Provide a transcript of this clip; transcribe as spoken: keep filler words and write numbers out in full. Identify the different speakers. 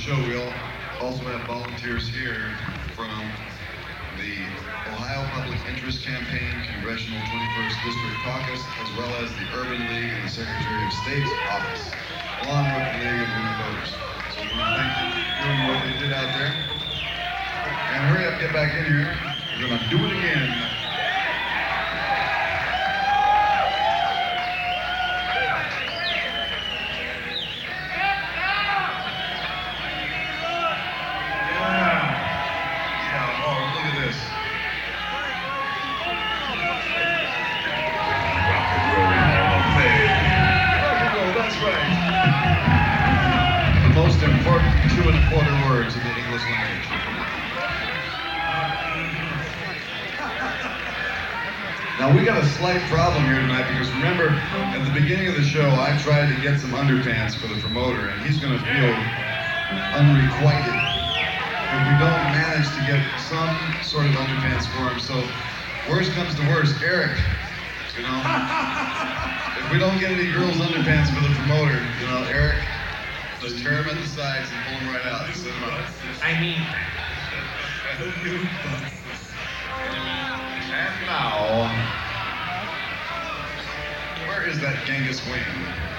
Speaker 1: show, we all also have volunteers here from the Ohio Public Interest Campaign Congressional twenty-first District Caucus, as well as the Urban League and the Secretary of State's office, along with the League of Women Voters. So we want to thank them for doing what they did out there. And hurry up, get back in here. We're going to do it again. Most important two and a quarter words in the English language. Now we got a slight problem here tonight because remember, at the beginning of the show, I tried to get some underpants for the promoter, and he's going to feel unrequited if we don't manage to get some sort of underpants for him. So, worst comes to worst, Eric, you know, if we don't get any girls' underpants for the promoter, you know, Eric, just tear them at the sides and pull them right out and send them up.
Speaker 2: I mean...
Speaker 1: And now... Where is that Genghis Wing?